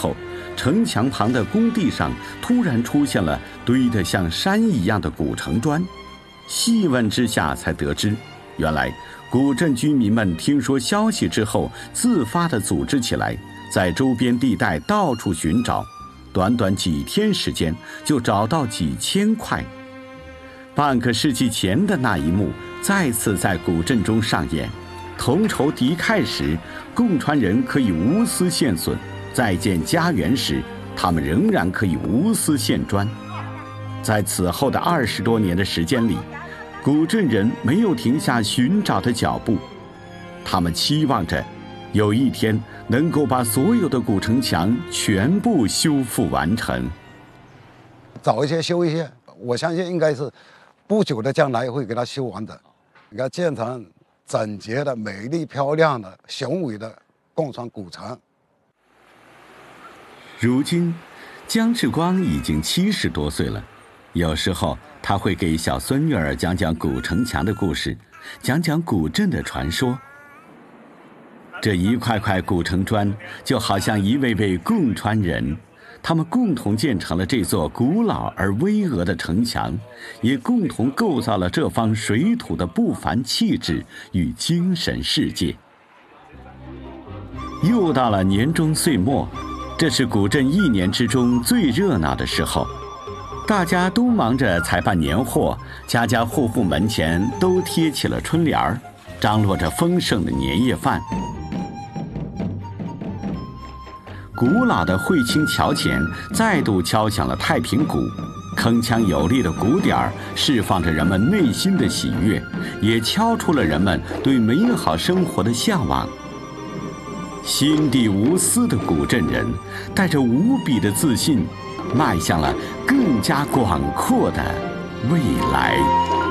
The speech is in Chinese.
后，城墙旁的工地上突然出现了堆得像山一样的古城砖。细问之下才得知，原来古镇居民们听说消息之后，自发地组织起来，在周边地带到处寻找，短短几天时间就找到几千块。半个世纪前的那一幕再次在古镇中上演。同仇敌忾时，共川人可以无私献笋；再建家园时，他们仍然可以无私献砖。在此后的20多年的时间里，古镇人没有停下寻找的脚步，他们期望着有一天能够把所有的古城墙全部修复完成。 早一些修一些，我相信应该是不久的将来会给它修完的，给它建成整洁的、美丽漂亮的、雄伟的共川古城。 如今，姜志光已经70多岁了，有时候他会给小孙女儿讲讲古城墙的故事，讲讲古镇的传说。这一块块古城砖就好像一位位共川人，他们共同建成了这座古老而巍峨的城墙，也共同构造了这方水土的不凡气质与精神世界。又到了年终岁末，这是古镇一年之中最热闹的时候，大家都忙着采办年货，家家户户门前都贴起了春联儿，张罗着丰盛的年夜饭。古老的惠清桥前再度敲响了太平鼓，铿锵有力的鼓点儿释放着人们内心的喜悦，也敲出了人们对美好生活的向往。心地无私的古镇人带着无比的自信，迈向了更加广阔的未来。